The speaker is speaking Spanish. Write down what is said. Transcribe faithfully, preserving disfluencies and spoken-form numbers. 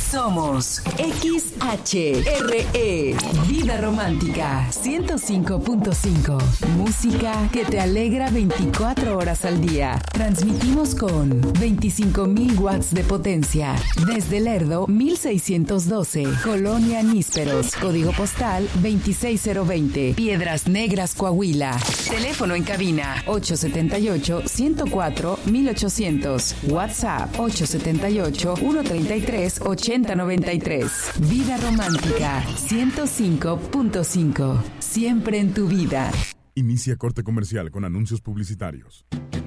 Somos X H R E, Vida Romántica, ciento cinco punto cinco. Música que te alegra veinticuatro horas al día. Transmitimos con veinticinco mil watts de potencia. Desde Lerdo, mil seiscientos doce. Colonia Nísperos. Código postal veintiséis mil veinte. Piedras Negras, Coahuila. Teléfono en cabina ocho siete ocho, uno cero cuatro, mil ochocientos. WhatsApp ocho siete ocho, uno tres tres, ocho cero nueve tres. Vida Romántica, ciento cinco punto cinco. Siempre en tu vida. Inicia corte comercial con anuncios publicitarios.